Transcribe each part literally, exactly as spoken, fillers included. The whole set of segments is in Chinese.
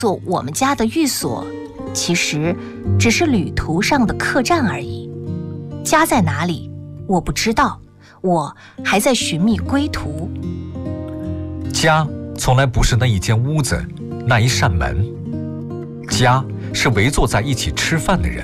做我们家的寓所，其实只是旅途上的客栈而已。家在哪里，我不知道，我还在寻觅归途。 家从来不是那一间屋子，那一扇门，家是围坐在一起吃饭的人。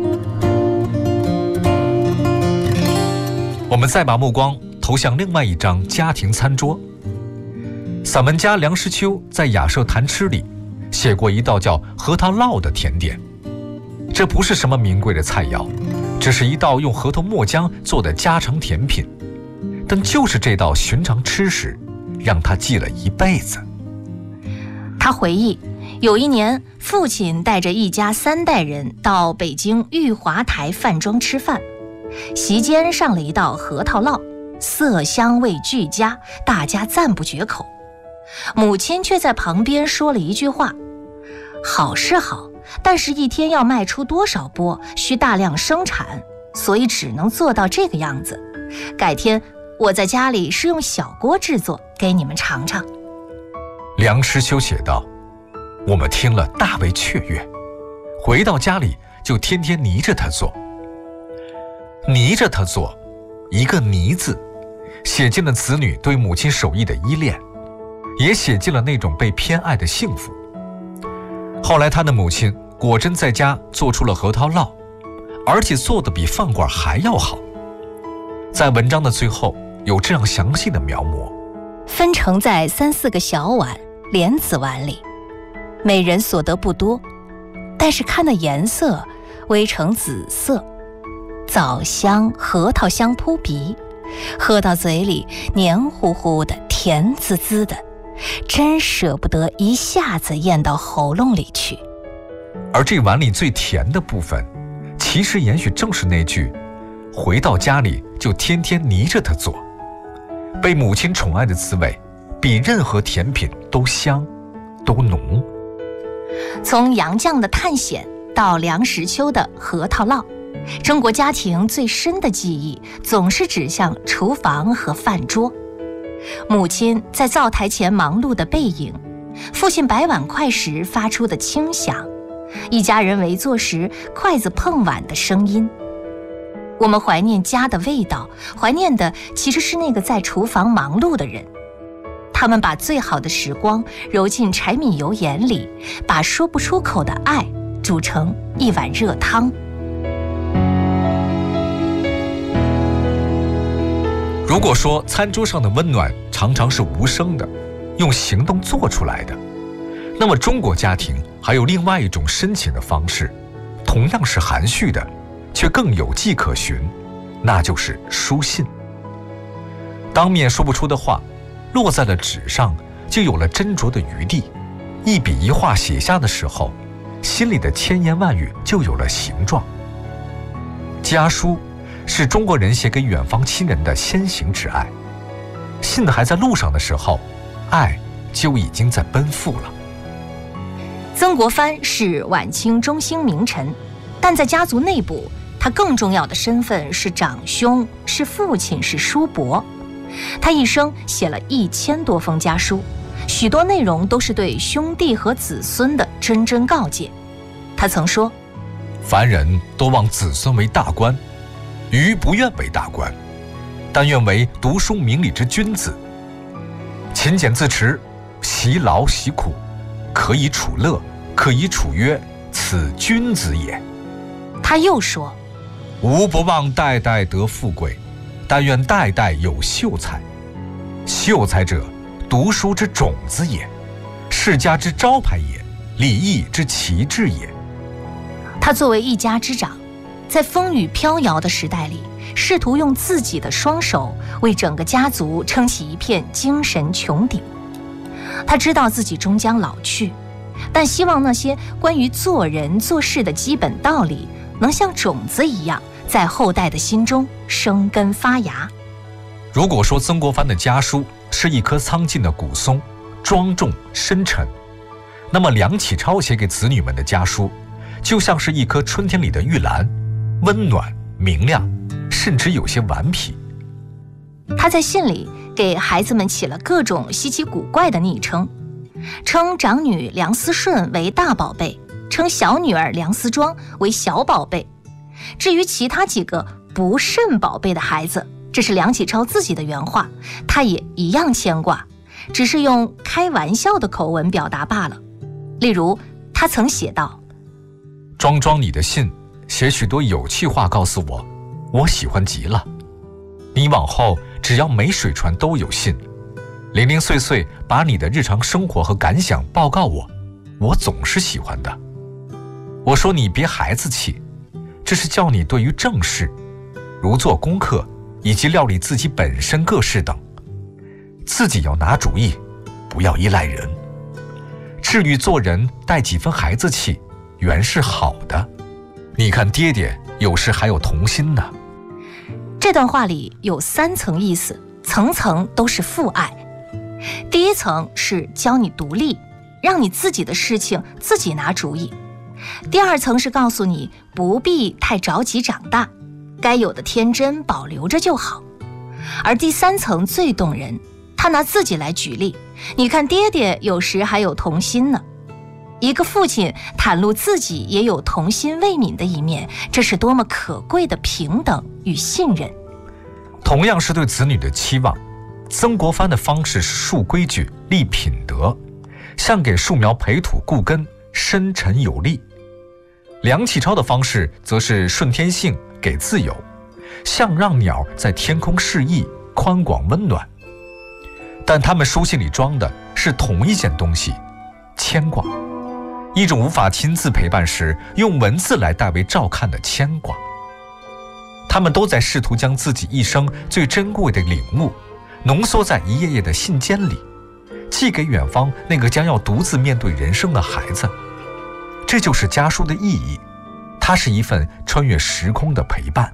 我们再把目光投向另外一张家庭餐桌。散文家梁实秋在《雅舍谈吃》里写过一道叫核桃烙的甜点，这不是什么名贵的菜肴，只是一道用核桃末浆做的家常甜品，但就是这道寻常吃食让他记了一辈子。 他回忆，有一年父亲带着一家三代人到北京裕华台饭庄吃饭，席间上了一道核桃烙，色香味俱佳，大家赞不绝口。母亲却在旁边说了一句话，好是好，但是一天要卖出多少钵，需大量生产，所以只能做到这个样子。改天我在家里是用小锅制作，给你们尝尝。 梁实秋写道，我们听了大为雀跃，回到家里就天天泥着它做。泥着它做，一个泥字，写进了子女对母亲手艺的依恋，也写进了那种被偏爱的幸福。后来他的母亲果真在家做出了核桃烙，而且做得比饭馆还要好。在文章的最后有这样详细的描摹， 分成在三四个小碗莲子碗里，每人所得不多，但是看那颜色微呈紫色，枣香核桃香扑鼻，喝到嘴里黏糊糊的，甜滋滋的，真舍不得一下子咽到喉咙里去。 而这碗里最甜的部分，其实也许正是那句回到家里就天天泥着它做。被母亲宠爱的滋味比任何甜品都香都浓。 从杨绛的探险到梁实秋的核桃烙，中国家庭最深的记忆总是指向厨房和饭桌。母亲在灶台前忙碌的背影，父亲摆碗筷时发出的轻响，一家人围坐时筷子碰碗的声音。我们怀念家的味道，怀念的其实是那个在厨房忙碌的人。他们把最好的时光揉进柴米油盐里，把说不出口的爱煮成一碗热汤。 如果说餐桌上的温暖常常是无声的，用行动做出来的，那么中国家庭还有另外一种深情的方式，同样是含蓄的，却更有迹可循，那就是书信。当面说不出的话，落在了纸上，就有了斟酌的余地。一笔一画写下的时候，心里的千言万语就有了形状。家书是中国人写给远方亲人的先行之爱，信还在路上的时候，爱就已经在奔赴了。 曾国藩是晚清中兴名臣，但在家族内部，他更重要的身份是长兄，是父亲，是叔伯。他一生写了一千多封家书，许多内容都是对兄弟和子孙的谆谆告诫。他曾说， 凡人都望子孙为大官，余不愿为大官，但愿为读书明理之君子。勤俭自持，习劳习苦，可以处乐，可以处曰，此君子也。 他又说， 吾不望代代得富贵，但愿代代有秀才。秀才者，读书之种子也，世家之招牌也，礼义之旗帜也。 他作为一家之长，在风雨飘摇的时代里，试图用自己的双手为整个家族撑起一片精神穹顶。他知道自己终将老去，但希望那些关于做人做事的基本道理能像种子一样在后代的心中生根发芽。 如果说曾国藩的家书是一棵苍劲的古松，庄重深沉，那么梁启超写给子女们的家书就像是一棵春天里的玉兰，温暖明亮，甚至有些顽皮。 他在信里给孩子们起了各种稀奇古怪的昵称， 称长女梁思顺为大宝贝，称小女儿梁思庄为小宝贝。至于其他几个不甚宝贝的孩子，这是梁启超自己的原话，他也一样牵挂，只是用开玩笑的口吻表达罢了。例如他曾写道： 庄庄，你的信写许多有气话告诉我，我喜欢极了。你往后只要没水船都有信，零零碎碎把你的日常生活和感想报告我，我总是喜欢的。我说你别孩子气，这是叫你对于正事，如做功课以及料理自己本身各事等，自己要拿主意，不要依赖人。至于做人带几分孩子气，原是好的。你看爹爹有时还有童心呢。 这段话里有三层意思，层层都是父爱。第一层是教你独立，让你自己的事情自己拿主意。第二层是告诉你不必太着急长大，该有的天真保留着就好。而第三层最动人，他拿自己来举例，你看爹爹有时还有童心呢。一个父亲袒露自己也有童心未泯的一面，这是多么可贵的平等与信任。 同样是对子女的期望，曾国藩的方式是树规矩立品德，像给树苗培土固根，深沉有力。梁启超的方式则是顺天性给自由，像让鸟在天空适意，宽广温暖。但他们书信里装的是同一件东西，牵挂，一种无法亲自陪伴时用文字来代为照看的牵挂。他们都在试图将自己一生最珍贵的领悟浓缩在一页页的信笺里，寄给远方那个将要独自面对人生的孩子。这就是家书的意义，它是一份穿越时空的陪伴。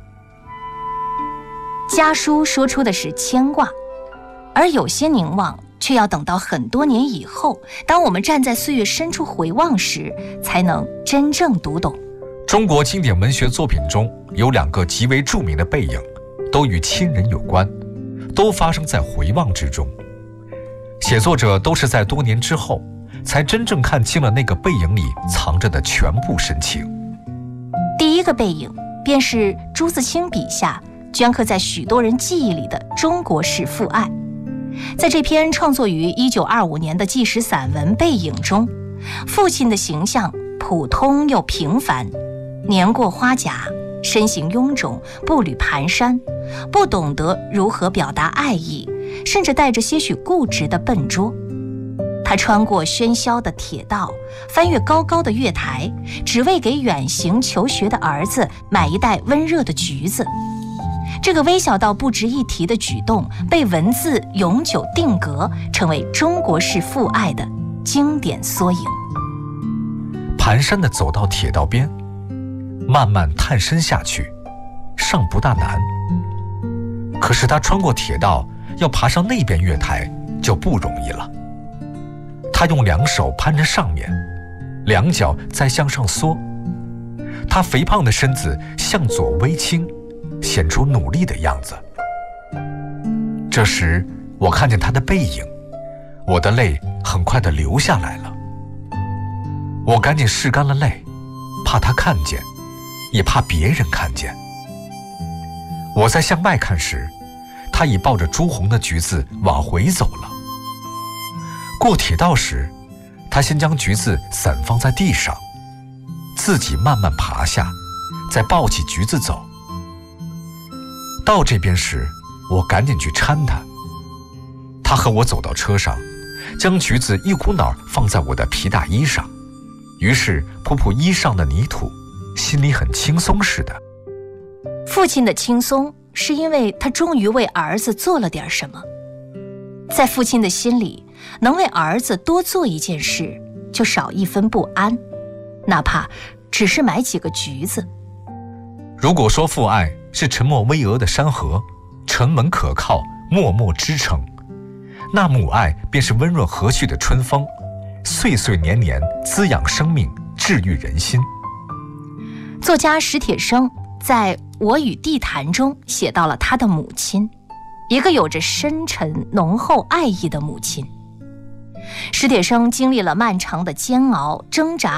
家书说出的是牵挂，而有些凝望却要等到很多年以后，当我们站在岁月深处回望时，才能真正读懂。 中国经典文学作品中有两个极为著名的背影，都与亲人有关，都发生在回望之中。写作者都是在多年之后才真正看清了那个背影里藏着的全部深情。 第一个背影便是朱自清笔下镌刻在许多人记忆里的中国式父爱。在这篇创作于一九二五年的纪实散文《背影》中，父亲的形象普通又平凡，年过花甲，身形臃肿，步履蹒跚，不懂得如何表达爱意，甚至带着些许固执的笨拙。他穿过喧嚣的铁道，翻越高高的月台，只为给远行求学的儿子买一袋温热的橘子。这个微小到不值一提的举动，被文字永久定格，成为中国式父爱的经典缩影。 蹒跚地走到铁道边，慢慢探身下去，尚不大难。可是他穿过铁道，要爬上那边月台就不容易了。他用两手攀着上面，两脚再向上缩，他肥胖的身子向左微倾，显出努力的样子。这时我看见他的背影，我的泪很快地流下来了。我赶紧拭干了泪，怕他看见，也怕别人看见。我在向外看时，他已抱着朱红的橘子往回走了。过铁道时，他先将橘子散放在地上，自己慢慢爬下，再抱起橘子走。到这边时，我赶紧去搀他。他和我走到车上，将橘子一股脑放在我的皮大衣上，于是扑扑衣上的泥土，心里很轻松似的。 父亲的轻松是因为他终于为儿子做了点什么。在父亲的心里，能为儿子多做一件事，就少一分不安，哪怕只是买几个橘子。 如果说父爱是沉默巍峨的山河，沉稳可靠，默默支撑，那母爱便是温润和煦的春风，岁岁年年滋养生命，治愈人心。 作家史铁生在《我与地坛》中写到了他的母亲，一个有着深沉浓厚爱意的母亲。 史铁生经历了漫长的煎熬、挣扎